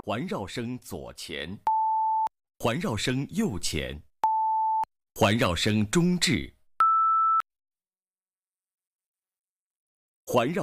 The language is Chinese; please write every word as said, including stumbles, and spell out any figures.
环绕声左前，环绕声右前，环绕声中置，环绕